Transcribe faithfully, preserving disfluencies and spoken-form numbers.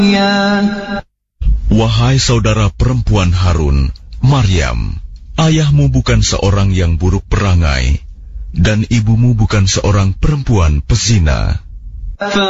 Wahai saudara perempuan Harun, Maryam, ayahmu bukan seorang yang buruk perangai, dan ibumu bukan seorang perempuan pezina.